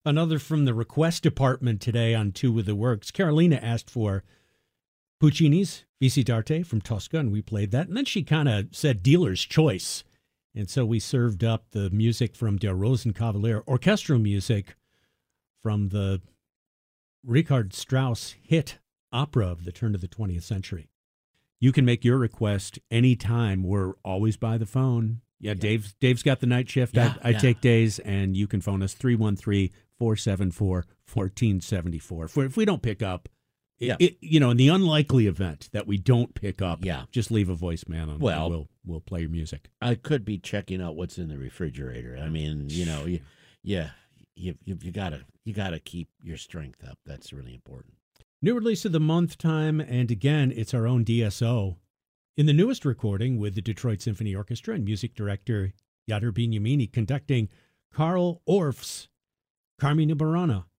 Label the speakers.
Speaker 1: Another from the request department today on Two with the Works. Carolina asked for Puccini's Visitarte from Tosca, and we played that. And then she kind of said dealer's choice. And so we served up the music from Der Rosenkavalier, orchestral music from the Richard Strauss hit opera of the turn of the 20th century. You can make your request anytime. We're always by the phone. Yeah, Dave's got the night shift. I take days, and you can phone us 313-474-1474. If we don't pick up, in the unlikely event that we don't pick up, just leave a voicemail and we'll play your music.
Speaker 2: I could be checking out what's in the refrigerator. I mean, you gotta keep your strength up. That's really important.
Speaker 1: New release of the month time, and again, it's our own DSO. In the newest recording with the Detroit Symphony Orchestra and music director Yader Bignamini conducting Carl Orff's Carmina Burana,